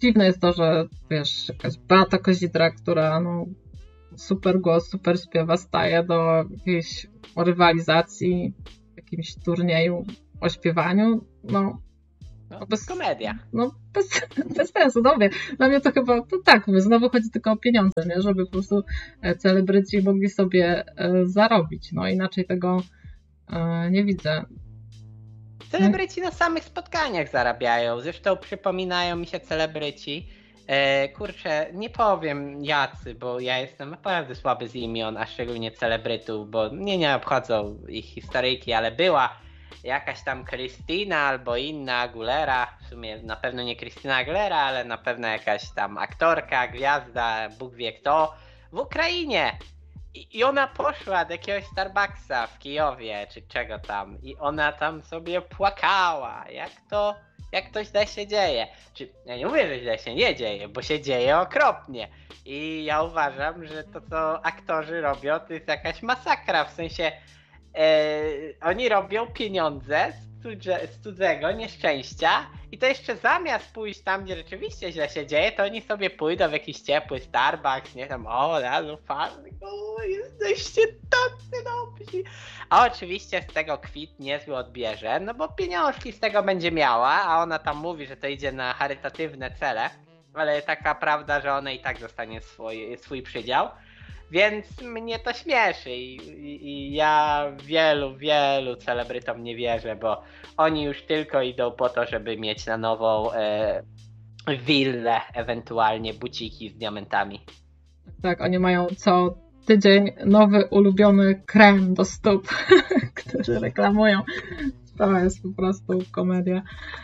dziwne jest to, że wiesz, jakaś Beata Kozidra, która no, super głos, super śpiewa, staje do jakiejś rywalizacji w jakimś turnieju o śpiewaniu, no bez komedia. No bez sensu, no mówię. Dla mnie to chyba, to tak, mówię, znowu chodzi tylko o pieniądze, nie? Żeby po prostu celebryci mogli sobie zarobić, no inaczej tego nie widzę. Celebryci na samych spotkaniach zarabiają, zresztą przypominają mi się celebryci. Kurczę, nie powiem jacy, bo ja jestem naprawdę słaby z imion, a szczególnie celebrytów, bo mnie nie obchodzą ich historyjki, ale była jakaś tam Krystyna albo inna Aguilera, w sumie na pewno nie Krystyna Aguilera, ale na pewno jakaś tam aktorka, gwiazda, Bóg wie kto, w Ukrainie. I ona poszła do jakiegoś Starbucksa w Kijowie, czy czego tam, i ona tam sobie płakała, jak to źle się dzieje. Ja nie mówię, że źle się nie dzieje, bo się dzieje okropnie. I ja uważam, że to, co aktorzy robią, to jest jakaś masakra, w sensie oni robią pieniądze z cudzego nieszczęścia i to jeszcze zamiast pójść tam, gdzie rzeczywiście źle się dzieje, to oni sobie pójdą w jakiś ciepły Starbucks, nie tam, o, razu fajny, jesteście tacy dobrzy. A oczywiście z tego kwit niezły odbierze, no bo pieniążki z tego będzie miała, a ona tam mówi, że to idzie na charytatywne cele, ale taka prawda, że ona i tak dostanie swój przydział. Więc mnie to śmieszy i ja wielu celebrytom nie wierzę, bo oni już tylko idą po to, żeby mieć na nową willę, ewentualnie buciki z diamentami. Tak, oni mają co tydzień nowy ulubiony krem do stóp, który reklamują. To jest po prostu komedia.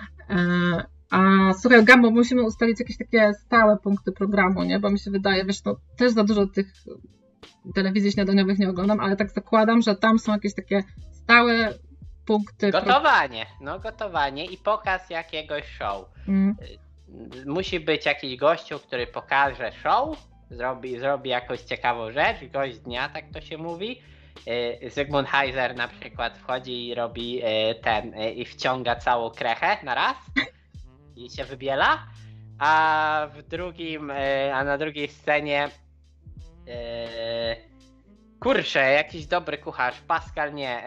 A słuchaj, Gambo, musimy ustalić jakieś takie stałe punkty programu, nie? Bo mi się wydaje, wiesz, no też za dużo tych telewizji śniadaniowych nie oglądam, ale tak zakładam, że tam są jakieś takie stałe punkty. Gotowanie i pokaz jakiegoś show. Musi być jakiś gościu, który pokaże show, zrobi jakąś ciekawą rzecz, gość dnia, tak to się mówi. Zygmunt Heiser na przykład wchodzi i robi i wciąga całą krechę na raz i się wybiela, a na drugiej scenie jakiś dobry kucharz, Pascal nie,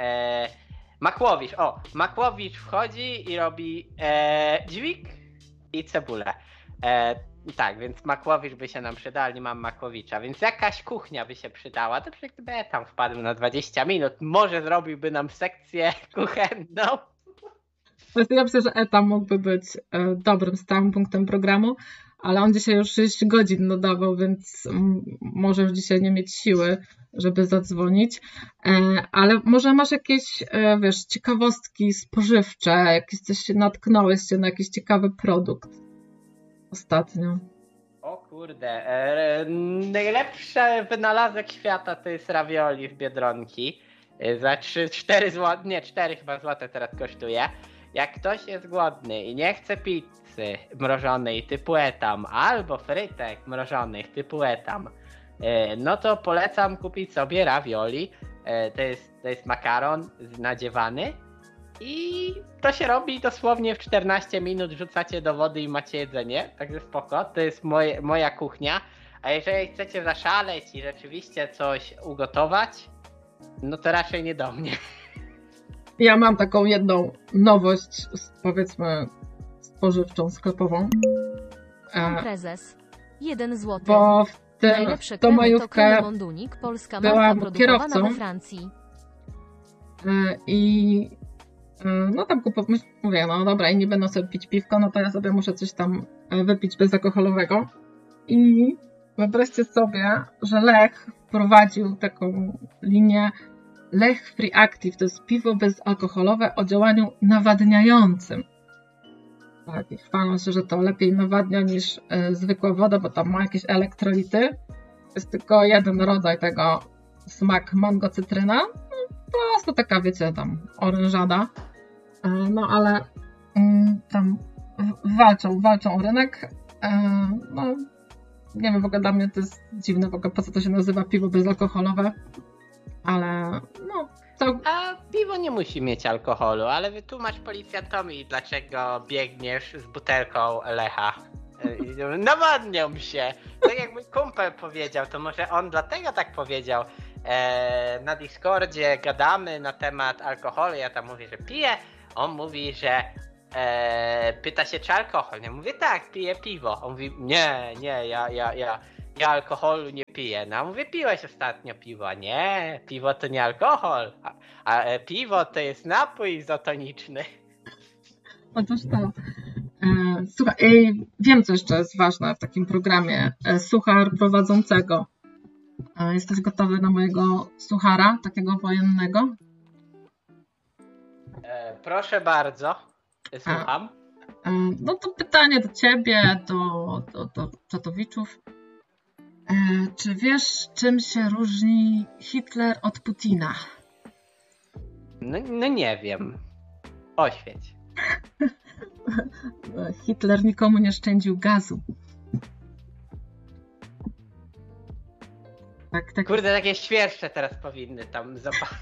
Makłowicz wchodzi i robi dźwig i cebulę. Tak, więc Makłowicz by się nam przydał, ale nie mam Makłowicza, więc jakaś kuchnia by się przydała. To przecież gdyby ja tam wpadł na 20 minut, może zrobiłby nam sekcję kuchenną. Ja myślę, że Etam mógłby być dobrym, stałym punktem programu, ale on dzisiaj już 6 godzin dodawał, więc może już dzisiaj nie mieć siły, żeby zadzwonić. Ale może masz jakieś, wiesz, ciekawostki spożywcze, jakieś coś natknąłeś się na jakiś ciekawy produkt ostatnio? O kurde, najlepszy wynalazek świata to jest ravioli w Biedronki. Za 4 zł, nie 4 chyba złote teraz kosztuje. Jak ktoś jest głodny i nie chce pizzy mrożonej typu Etam albo frytek mrożonych typu Etam, no to polecam kupić sobie ravioli. To jest makaron nadziewany i to się robi dosłownie w 14 minut, wrzucacie do wody i macie jedzenie, także spoko, to jest moja kuchnia. A jeżeli chcecie zaszaleć i rzeczywiście coś ugotować, no to raczej nie do mnie. Ja mam taką jedną nowość, powiedzmy, spożywczą, sklepową. Pan prezes. 1 zł. Bo w Najlepsze tą kremy to majówkę kremy Mondunik, polska marka byłam produkowana kierowcą we Francji. I no tam mówię, no dobra, inni będą sobie pić piwko, no to ja sobie muszę coś tam wypić bezalkoholowego. I wyobraźcie sobie, że Lech wprowadził taką linię Lech Free Active, to jest piwo bezalkoholowe o działaniu nawadniającym. Tak, i chwalą się, że to lepiej nawadnia niż zwykła woda, bo tam ma jakieś elektrolity. Jest tylko jeden rodzaj tego, smak mango-cytryna. Po prostu taka, wiecie, tam orężada. No ale tam walczą o rynek. No nie wiem, w ogóle dla mnie to jest dziwne, w ogóle po co to się nazywa piwo bezalkoholowe. Ale no... A piwo nie musi mieć alkoholu, ale wytłumacz policjantowi, dlaczego biegniesz z butelką Lecha. Nawodnią się. Tak jak mój kumpel powiedział, to może on dlatego tak powiedział. Na Discordzie gadamy na temat alkoholu, ja tam mówię, że piję, on mówi, że pyta się, czy alkohol. Ja mówię, tak, piję piwo. On mówi, nie, ja alkoholu nie piję. No, mówię, piłeś ostatnio piwo. Nie, piwo to nie alkohol, a piwo to jest napój izotoniczny. Otóż to. Słuchaj, wiem, co jeszcze jest ważne w takim programie. Suchar prowadzącego. Jesteś gotowy na mojego suchara, takiego wojennego? Proszę bardzo, słucham. No to pytanie do ciebie, do czatowiczów. Czy wiesz, czym się różni Hitler od Putina? No nie wiem. Oświeć. Hitler nikomu nie szczędził gazu. Tak. Kurde, takie świerszcze teraz powinny tam zobaczyć.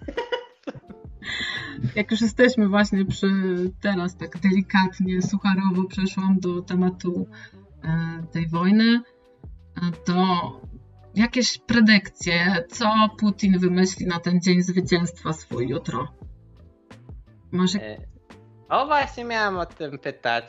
Jak już jesteśmy właśnie teraz tak delikatnie, sucharowo przeszłam do tematu tej wojny, to jakieś predykcje, co Putin wymyśli na ten dzień zwycięstwa swój jutro? Może... O, właśnie miałem o tym pytać,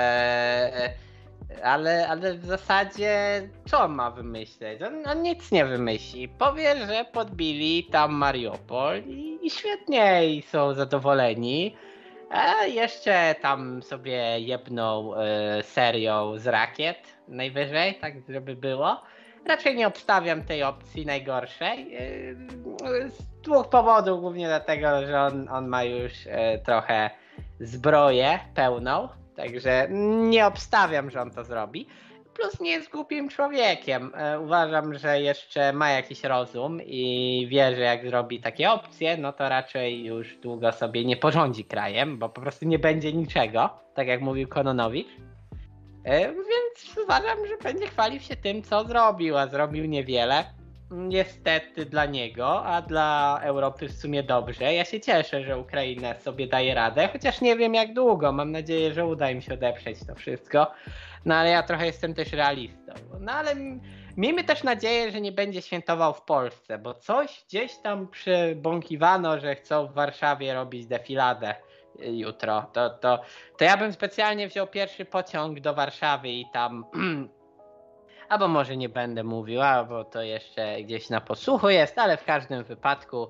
ale w zasadzie co on ma wymyśleć? On nic nie wymyśli. Powie, że podbili tam Mariupol i świetnie i są zadowoleni. A jeszcze tam sobie jebną serią z rakiet najwyżej, tak żeby było. Raczej nie obstawiam tej opcji najgorszej. Z dwóch powodów, głównie dlatego, że on ma już trochę zbroję pełną, także nie obstawiam, że on to zrobi. Plus nie jest głupim człowiekiem. Uważam, że jeszcze ma jakiś rozum i wie, że jak zrobi takie opcje, no to raczej już długo sobie nie porządzi krajem, bo po prostu nie będzie niczego, tak jak mówił Kononowicz. Więc uważam, że będzie chwalił się tym, co zrobił, a zrobił niewiele. Niestety dla niego, a dla Europy w sumie dobrze. Ja się cieszę, że Ukraina sobie daje radę, chociaż nie wiem jak długo. Mam nadzieję, że uda im się odeprzeć to wszystko. No ale ja trochę jestem też realistą. No ale miejmy też nadzieję, że nie będzie świętował w Polsce, bo coś gdzieś tam przybąkiwano, że chcą w Warszawie robić defiladę jutro. To ja bym specjalnie wziął pierwszy pociąg do Warszawy i tam... Albo może nie będę mówił, bo to jeszcze gdzieś na podsłuchu jest, ale w każdym wypadku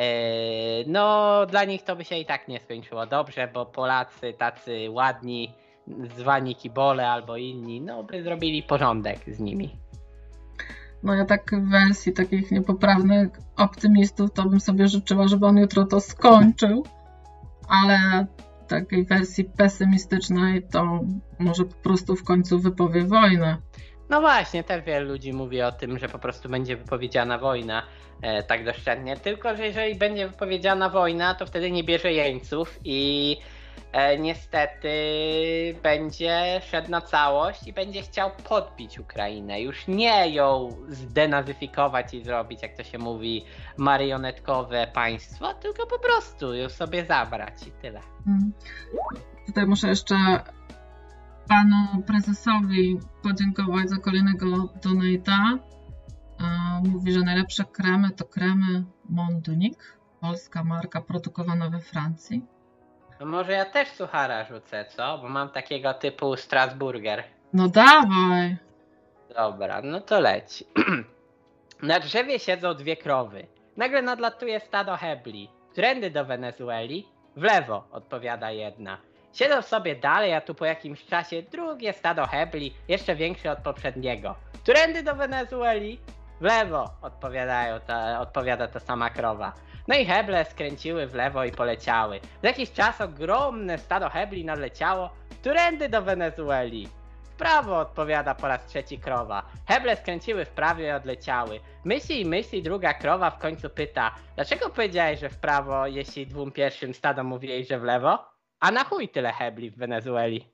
no dla nich to by się i tak nie skończyło dobrze, bo Polacy tacy ładni, zwani kibole albo inni, no by zrobili porządek z nimi. No ja tak w wersji takich niepoprawnych optymistów to bym sobie życzyła, żeby on jutro to skończył, ale w takiej wersji pesymistycznej to może po prostu w końcu wypowie wojnę. No właśnie, też wielu ludzi mówi o tym, że po prostu będzie wypowiedziana wojna tak doszczętnie, tylko że jeżeli będzie wypowiedziana wojna, to wtedy nie bierze jeńców i niestety będzie szedł na całość i będzie chciał podbić Ukrainę. Już nie ją zdenazyfikować i zrobić, jak to się mówi, marionetkowe państwo, tylko po prostu ją sobie zabrać i tyle. Tutaj muszę jeszcze panu prezesowi podziękować za kolejnego donate'a. Mówi, że najlepsze kremy to kremy Mondunik, polska marka produkowana we Francji. No może ja też suchara rzucę, co? Bo mam takiego typu Strasburger. No dawaj! Dobra, no to leci. Na drzewie siedzą dwie krowy. Nagle nadlatuje stado hebli. Którędy do Wenezueli? W lewo, odpowiada jedna. Siedzą sobie dalej, a tu po jakimś czasie drugie stado hebli, jeszcze większe od poprzedniego. Którędy do Wenezueli? W lewo, odpowiada ta sama krowa. No i heble skręciły w lewo i poleciały. Za jakiś czas ogromne stado hebli nadleciało. Którędy do Wenezueli? W prawo, odpowiada po raz trzeci krowa. Heble skręciły w prawo i odleciały. Myśli, druga krowa w końcu pyta: dlaczego powiedziałeś, że w prawo, jeśli dwóm pierwszym stadom mówiłeś, że w lewo? A na chuj tyle hebli w Wenezueli?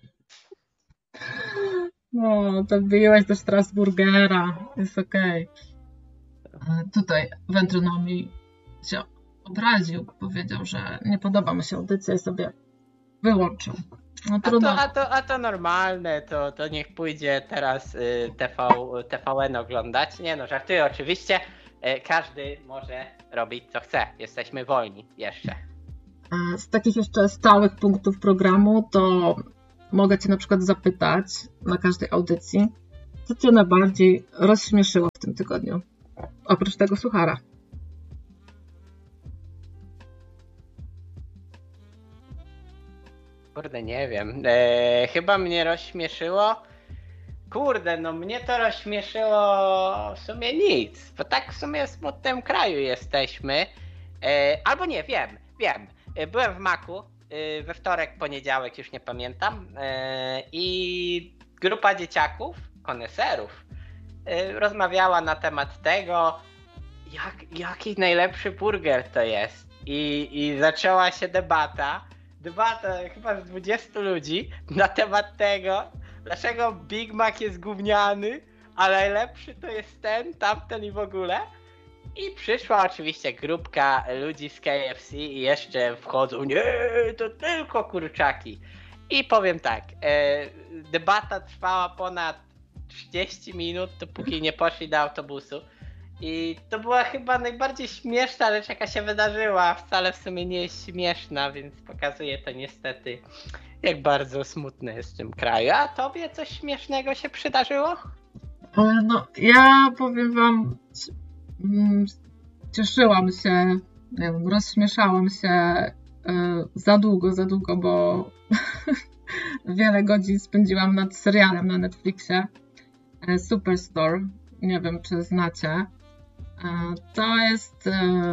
No, to biłeś do Strasburgera. Jest okej. Tutaj Wędronomi się obraził. Powiedział, że nie podoba mu się audycja i sobie wyłączył. No trudno. A to normalne, to niech pójdzie teraz TVN oglądać. Nie no, żartuję oczywiście. Każdy może robić co chce. Jesteśmy wolni jeszcze. Z takich jeszcze stałych punktów programu to mogę Cię na przykład zapytać na każdej audycji, co Cię najbardziej rozśmieszyło w tym tygodniu? Oprócz tego suchara. Kurde, nie wiem. Chyba mnie rozśmieszyło. Kurde, no mnie to rozśmieszyło w sumie nic. Bo tak w sumie w smutnym kraju jesteśmy. Albo nie, wiem. Byłem w Maku we wtorek, poniedziałek, już nie pamiętam. I grupa dzieciaków, koneserów, rozmawiała na temat tego, jaki najlepszy burger to jest. I zaczęła się debata chyba z 20 ludzi na temat tego, dlaczego Big Mac jest gówniany, a najlepszy to jest ten, tamten i w ogóle. I przyszła oczywiście grupka ludzi z KFC i jeszcze wchodzą, nie, to tylko kurczaki. I powiem tak, debata trwała ponad 30 minut, dopóki nie poszli do autobusu. I to była chyba najbardziej śmieszna rzecz, jaka się wydarzyła. Wcale w sumie nie jest śmieszna, więc pokazuje to niestety, jak bardzo smutny jest w tym kraju. A tobie coś śmiesznego się przydarzyło? No, ja powiem Wam, cieszyłam się, nie wiem, rozśmieszałam się za długo, bo wiele godzin spędziłam nad serialem na Netflixie Superstore. Nie wiem, czy znacie. To jest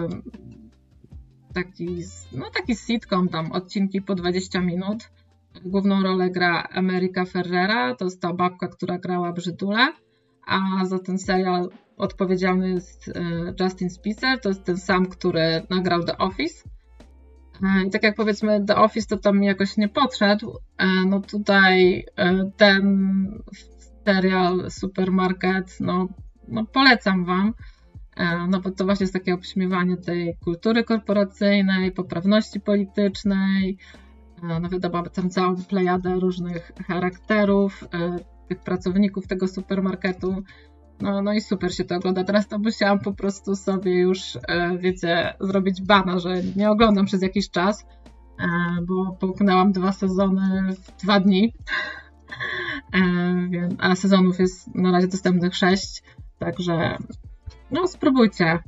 taki sitcom, tam odcinki po 20 minut. Główną rolę gra America Ferrera, to jest ta babka, która grała Brzydulę, a za ten serial odpowiedzialny jest Justin Spitzer, to jest ten sam, który nagrał The Office. I tak jak powiedzmy The Office to tam jakoś nie podszedł, no tutaj ten serial Supermarket, no polecam Wam, no bo to właśnie jest takie obśmiewanie tej kultury korporacyjnej, poprawności politycznej, no wiadomo, tam całą plejadę różnych charakterów, tych pracowników tego supermarketu, no i super się to ogląda. Teraz to musiałam po prostu sobie już, wiecie, zrobić bana, że nie oglądam przez jakiś czas, bo połknęłam 2 sezony w 2 dni, a sezonów jest na razie dostępnych 6, także no spróbujcie.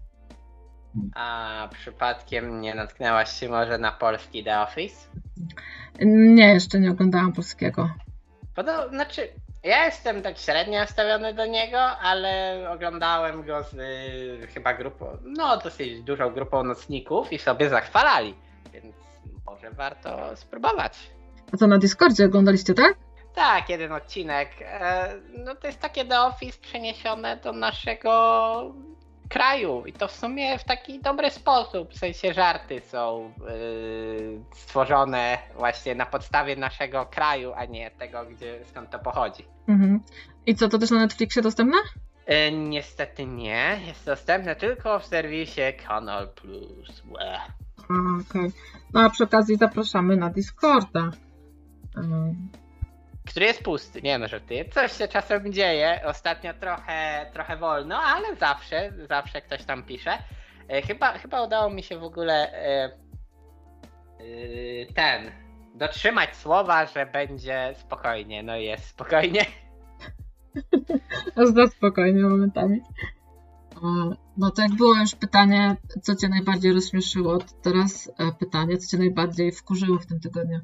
A przypadkiem nie natknęłaś się może na polski The Office? Nie, jeszcze nie oglądałam polskiego. Znaczy, ja jestem tak średnio nastawiony do niego, ale oglądałem go z chyba grupą, dosyć dużą grupą nocników i sobie zachwalali, więc może warto spróbować. A to na Discordzie oglądaliście, tak? Tak, jeden odcinek. No to jest takie The Office przeniesione do naszego kraju i to w sumie w taki dobry sposób, w sensie żarty są stworzone właśnie na podstawie naszego kraju, a nie tego, skąd to pochodzi. Mhm. I co, to też na Netflixie dostępne? Niestety nie, jest dostępne tylko w serwisie Kanal Plus. Okej. No a przy okazji zapraszamy na Discorda. Który jest pusty, nie no żartuję. Coś się czasem dzieje, ostatnio trochę wolno, ale zawsze ktoś tam pisze. Chyba udało mi się w ogóle dotrzymać słowa, że będzie spokojnie. No jest spokojnie. Aż za spokojnie momentami. No to jak było już pytanie, co Cię najbardziej rozśmieszyło, to teraz pytanie, co Cię najbardziej wkurzyło w tym tygodniu?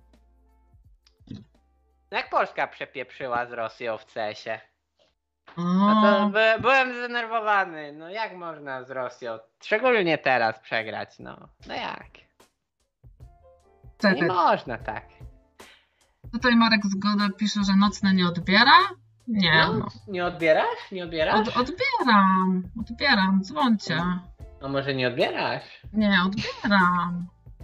Jak Polska przepieprzyła z Rosją w CS-ie? No to byłem zdenerwowany. No jak można z Rosją, szczególnie teraz, przegrać? No jak? Czekaj. Nie można tak. Tutaj Marek Zgoda pisze, że nocne nie odbiera? Nie. No. Nie odbierasz? Nie odbierasz? Odbieram, dzwońcie. No może nie odbierasz? Nie, odbieram.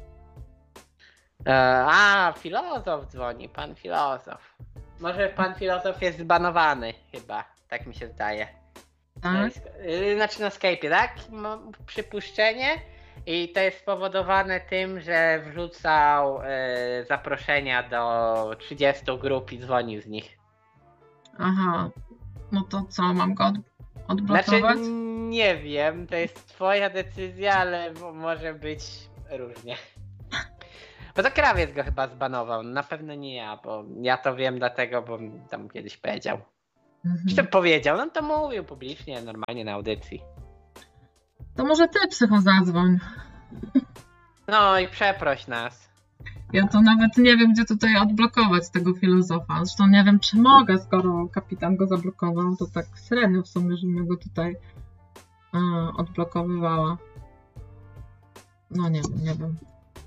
Filozof dzwoni, pan filozof. Może pan filozof jest zbanowany chyba, tak mi się zdaje. Tak? Znaczy na Skype'ie, tak? Mam przypuszczenie. I to jest spowodowane tym, że wrzucał zaproszenia do 30 grup i dzwonił z nich. Aha, no to co, mam go odblokować? Znaczy, nie wiem, to jest twoja decyzja, ale może być różnie. Bo to krawiec go chyba zbanował, na pewno nie ja, bo ja to wiem dlatego, bo tam kiedyś powiedział. Czy to powiedział? No to mówił publicznie, normalnie na audycji. To może ty, psycho, zadzwoń. No i przeproś nas. Ja to nawet nie wiem, gdzie tutaj odblokować tego filozofa. Zresztą nie wiem, czy mogę, skoro kapitan go zablokował. To tak średnio w sumie, żebym go tutaj odblokowywała. No nie wiem.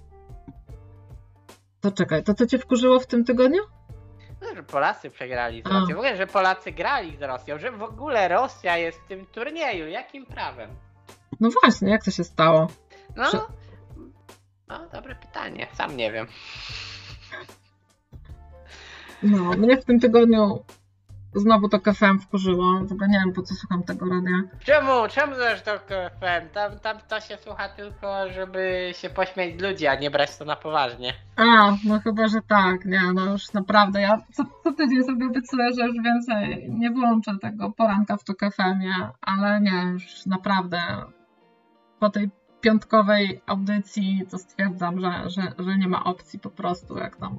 To czekaj, to co cię wkurzyło w tym tygodniu? No, że Polacy przegrali z Rosją. W ogóle, że Polacy grali z Rosją, że w ogóle Rosja jest w tym turnieju. Jakim prawem? No właśnie, jak to się stało? No, dobre pytanie. Sam nie wiem. No, mnie w tym tygodniu znowu to KFM wkurzyło. W ogóle nie wiem, po co słucham tego radia. Czemu też to KFM? Tam to się słucha tylko, żeby się pośmiać z ludzi, a nie brać to na poważnie. No chyba, że tak. Nie, no już naprawdę. Ja co tydzień sobie obiecuję, że już więcej nie włączę tego poranka w TOK FM-ie, ale nie, już naprawdę po tej piątkowej audycji to stwierdzam, że nie ma opcji po prostu,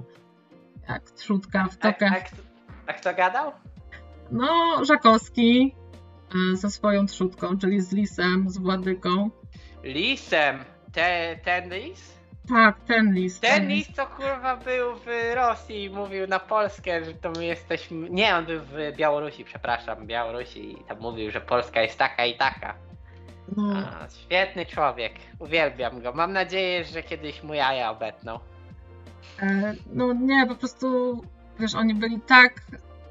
jak trzutka w TOK. A kto gadał? No, Żakowski ze swoją trzutką, czyli z Lisem, z Władyką. Lisem? Ten lis? Tak, ten Lis. Ten lis, co kurwa był w Rosji i mówił na Polskę, że to my jesteśmy... Nie, on był w Białorusi, przepraszam, Białorusi i tam mówił, że Polska jest taka i taka. No. Świetny człowiek, uwielbiam go. Mam nadzieję, że kiedyś mu jaja obetną. No nie, po prostu, wiesz, oni byli tak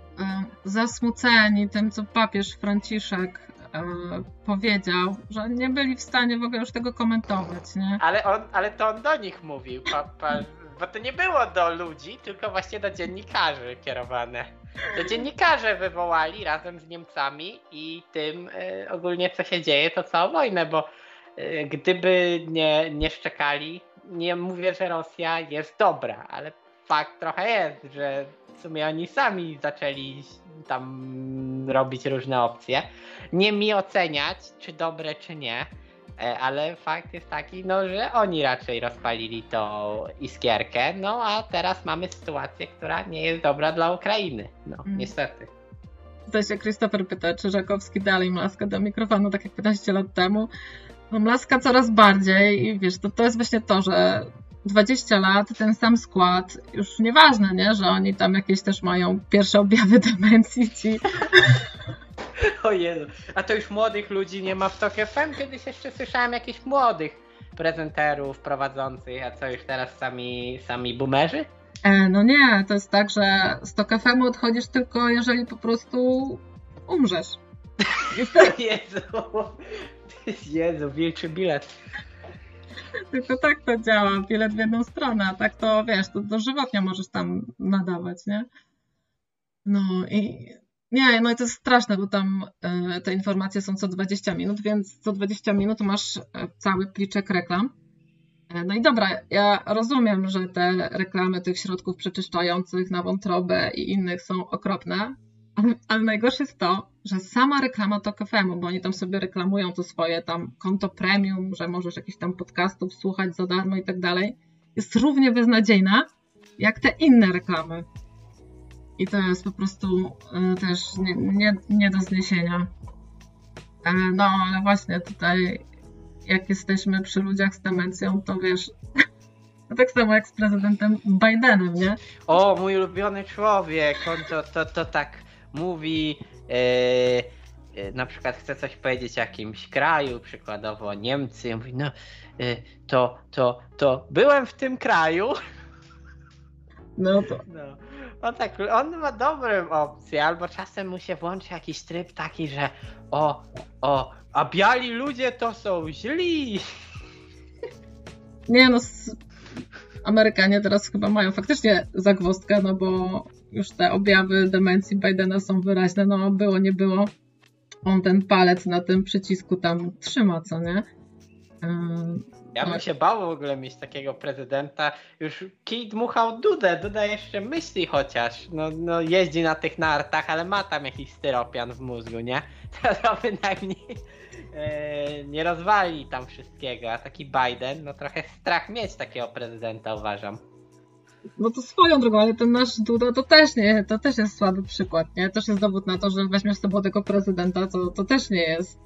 zasmuceni tym, co papież Franciszek powiedział, że nie byli w stanie w ogóle już tego komentować, nie? Ale to on do nich mówił, bo to nie było do ludzi, tylko właśnie do dziennikarzy kierowane. To dziennikarze wywołali razem z Niemcami i tym ogólnie co się dzieje, to całą wojnę, bo gdyby nie szczekali, nie mówię, że Rosja jest dobra, ale fakt trochę jest, że w sumie oni sami zaczęli tam robić różne opcje. Nie mi oceniać, czy dobre, czy nie, ale fakt jest taki, no, że oni raczej rozpalili tą iskierkę, no a teraz mamy sytuację, która nie jest dobra dla Ukrainy, niestety. Tutaj się Christopher pyta, czy Żakowski dalej mlaska do mikrofonu, tak jak 15 lat temu. No mlaska coraz bardziej i wiesz, to jest właśnie to, że 20 lat, ten sam skład, już nieważne, nie, że oni tam jakieś też mają pierwsze objawy demencji ci. O Jezu, a to już młodych ludzi nie ma w TOK FM? Kiedyś jeszcze słyszałem jakichś młodych prezenterów, prowadzących, a co już teraz sami boomerzy? No nie, to jest tak, że z TOK FM odchodzisz tylko jeżeli po prostu umrzesz. Jezu, wilczy bilet. Tylko tak to działa, bilet w jedną stronę, a tak to wiesz, to dożywotnio możesz tam nadawać, nie? No i to jest straszne, bo tam te informacje są co 20 minut, więc co 20 minut masz cały pliczek reklam. No i dobra, ja rozumiem, że te reklamy tych środków przeczyszczających na wątrobę i innych są okropne, ale najgorsze jest to, że sama reklama TOK FM-u, bo oni tam sobie reklamują to swoje tam konto premium, że możesz jakichś tam podcastów słuchać za darmo i tak dalej, jest równie beznadziejna jak te inne reklamy. I to jest po prostu też nie do zniesienia. No ale właśnie tutaj jak jesteśmy przy ludziach z demencją, to wiesz, tak samo jak z prezydentem Bidenem, nie? O, mój ulubiony człowiek, on to tak mówi, na przykład chce coś powiedzieć o jakimś kraju, przykładowo Niemcy, mówi, no to byłem w tym kraju. No to... No. On ma dobrą opcję, albo czasem mu się włączy jakiś tryb taki, że a biali ludzie to są źli. Nie no, Amerykanie teraz chyba mają faktycznie zagwozdkę, no bo już te objawy demencji Bidena są wyraźne, no było, nie było. On ten palec na tym przycisku tam trzyma, co nie? Ja bym się bał w ogóle mieć takiego prezydenta. Już kij dmuchał Dudę. Duda jeszcze myśli chociaż. No jeździ na tych nartach, ale ma tam jakiś styropian w mózgu, nie? To bynajmniej nie rozwali tam wszystkiego. A taki Biden, no trochę strach mieć takiego prezydenta, uważam. No to swoją drogą, ale ten nasz Duda to też jest słaby przykład, nie? Też jest dowód na to, że weźmiesz sobie tego prezydenta, to też nie jest